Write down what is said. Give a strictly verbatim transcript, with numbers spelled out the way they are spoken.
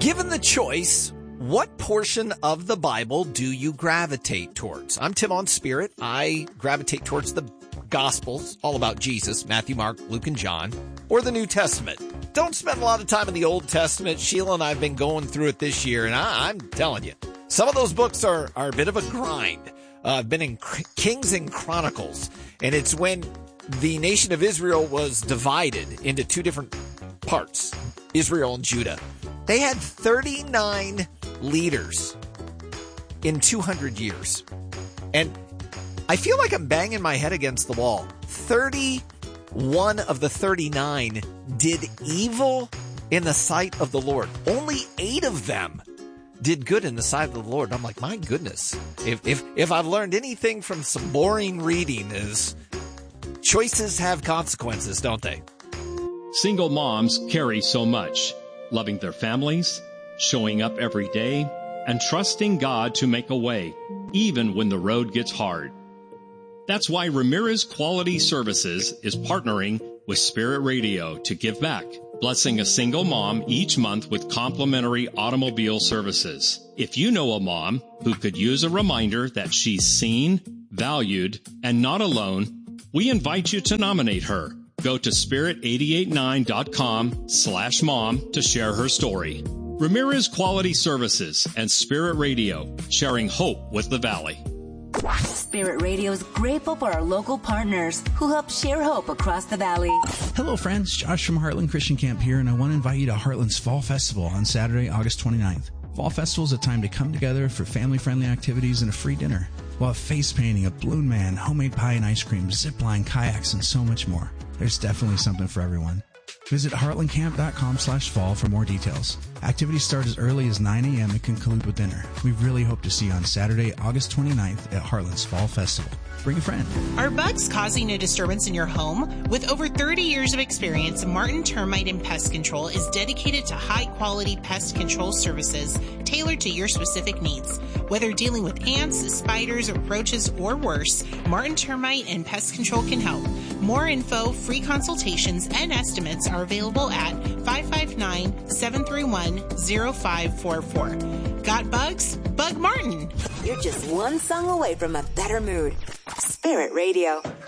Given the choice, what portion of the Bible do you gravitate towards? I'm Tim on Spirit. I gravitate towards the Gospels, all about Jesus, Matthew, Mark, Luke, and John, or the New Testament. Don't spend a lot of time in the Old Testament. Sheila and I have been going through it this year, and I, I'm telling you, some of those books are, are a bit of a grind. Uh, I've been in Kings and Chronicles, and it's when the nation of Israel was divided into two different parts, Israel and Judah. They had thirty-nine leaders in two hundred years. And I feel like I'm banging my head against the wall. thirty-one of the thirty-nine did evil in the sight of the Lord. Only eight of them did good in the sight of the Lord. And I'm like, my goodness. If, if, if I've learned anything from some boring reading is choices have consequences, don't they? Single moms carry so much. Loving their families, showing up every day, and trusting God to make a way, even when the road gets hard. That's why Ramirez Quality Services is partnering with Spirit Radio to give back, blessing a single mom each month with complimentary automobile services. If you know a mom who could use a reminder that she's seen, valued, and not alone, we invite you to nominate her. Go to spirit eight eight nine dot com slash mom to share her story. Ramirez Quality Services and Spirit Radio, sharing hope with the Valley. Spirit Radio is grateful for our local partners who help share hope across the Valley. Hello, friends. Josh from Heartland Christian Camp here, and I want to invite you to Heartland's Fall Festival on Saturday, August twenty-ninth. Fall Festival is a time to come together for family-friendly activities and a free dinner. We'll have face painting, a balloon man, homemade pie and ice cream, zip line, kayaks, and so much more. There's definitely something for everyone. Visit heartland camp dot com slash fall for more details. Activities start as early as nine a.m. and conclude with dinner. We really hope to see you on Saturday, August twenty-ninth at Heartland's Fall Festival. Bring a friend. Are bugs causing a disturbance in your home? With over thirty years of experience, Martin Termite and Pest Control is dedicated to high-quality pest control services tailored to your specific needs. Whether dealing with ants, spiders, roaches, or worse, Martin Termite and Pest Control can help. More info, free consultations, and estimates are available at five five nine, seven three one, zero five four four. Got bugs? Bug Martin. You're just one song away from a better mood. Spirit Radio.